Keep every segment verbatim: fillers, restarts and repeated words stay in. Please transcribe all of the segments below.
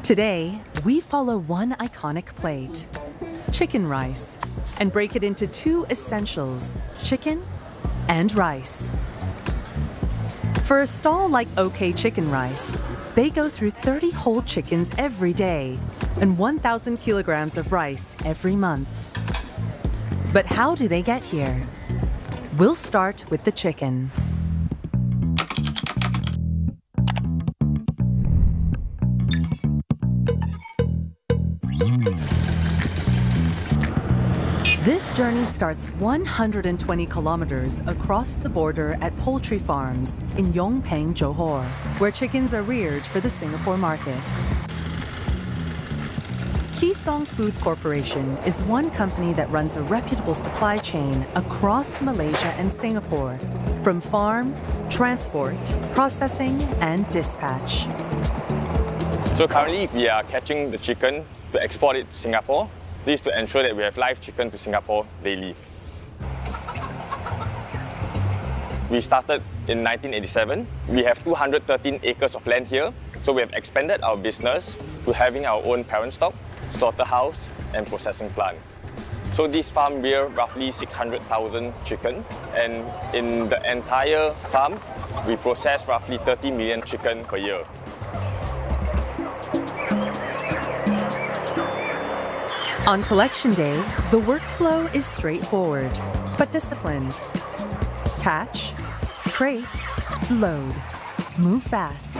Today, we follow one iconic plate, chicken rice, and break it into two essentials, chicken and rice. For a stall like OK Chicken Rice, they go through thirty whole chickens every day and one thousand kilograms of rice every month. But how do they get here? We'll start with the chicken. This journey starts one hundred twenty kilometers across the border at poultry farms in Yong Peng, Johor, where chickens are reared for the Singapore market. Keesong Food Corporation is one company that runs a reputable supply chain across Malaysia and Singapore, from farm, transport, processing, and dispatch. So currently we are catching the chicken to export it to Singapore. This is to ensure that we have live chicken to Singapore daily. We started in nineteen eighty-seven. We have two hundred thirteen acres of land here, so we have expanded our business to having our own parent stock, slaughterhouse, and processing plant. So this farm rears roughly six hundred thousand chicken, and in the entire farm, we process roughly thirty million chicken per year. On collection day, the workflow is straightforward, but disciplined. Catch, crate, load, move fast.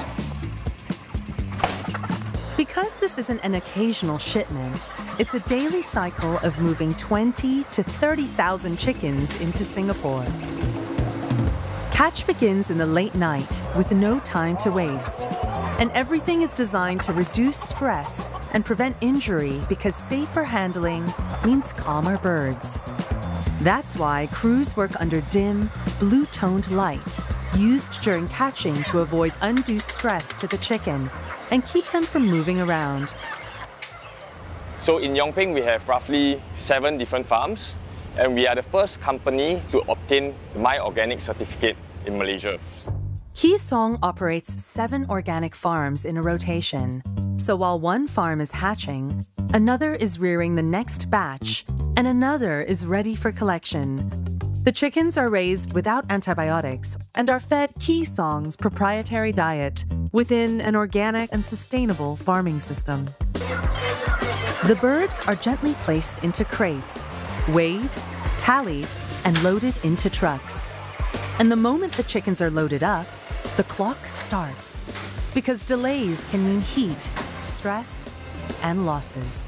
Because this isn't an occasional shipment, it's a daily cycle of moving twenty to thirty thousand chickens into Singapore. Catch begins in the late night with no time to waste. And everything is designed to reduce stress and prevent injury because safer handling means calmer birds. That's why crews work under dim, blue-toned light, used during catching to avoid undue stress to the chicken and keep them from moving around. So in Yong Peng, we have roughly seven different farms, and we are the first company to obtain the My Organic certificate in Malaysia. Keesong operates seven organic farms in a rotation. So while one farm is hatching, another is rearing the next batch, and another is ready for collection. The chickens are raised without antibiotics and are fed Keesong's proprietary diet within an organic and sustainable farming system. The birds are gently placed into crates, weighed, tallied, and loaded into trucks. And the moment the chickens are loaded up, the clock starts, because delays can mean heat, stress, and losses.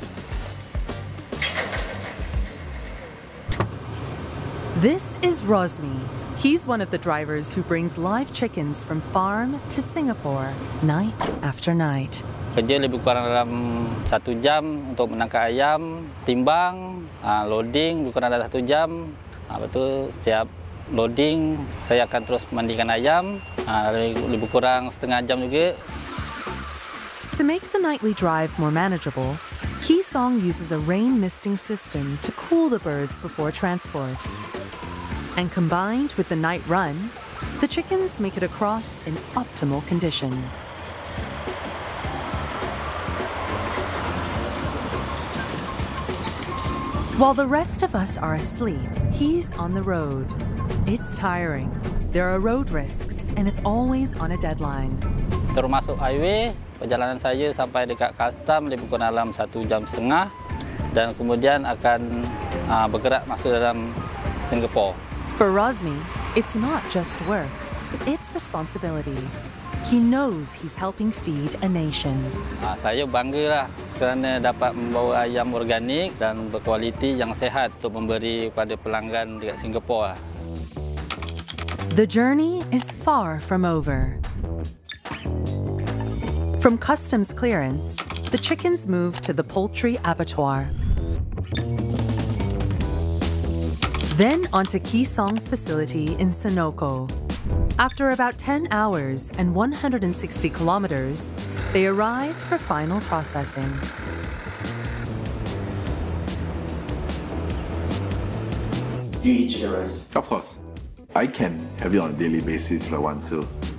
This is Rosmi. He's one of the drivers who brings live chickens from farm to Singapore night after night. Kerja lebih kurang dalam satu jam untuk menangkap ayam, timbang, loading lebih kurang dalam satu jam. Lepas tu siap loading, saya akan terus mandikan ayam, lebih kurang setengah jam juga. To make the nightly drive more manageable, Keesong uses a rain misting system to cool the birds before transport. And combined with the night run, the chickens make it across in optimal condition. While the rest of us are asleep, he's on the road. It's tiring. There are road risks, and it's always on a deadline. Termasuk highway, perjalanan saya sampai dekat custom lebih kurang dalam satu jam setengah, dan kemudian akan uh, bergerak masuk dalam Singapore. For Rosmi, it's not just work, it's responsibility. He knows he's helping feed a nation. Uh, saya banggalah kerana dapat membawa ayam organik dan berkualiti yang sehat untuk memberi kepada pelanggan dekat Singapore. The journey is far from over. From customs clearance, the chickens move to the poultry abattoir. Then onto Keesong's facility in Senoko. After about ten hours and one hundred sixty kilometers, they arrive for final processing. Do you eat chicken rice? Of course. I can have it on a daily basis if I want to.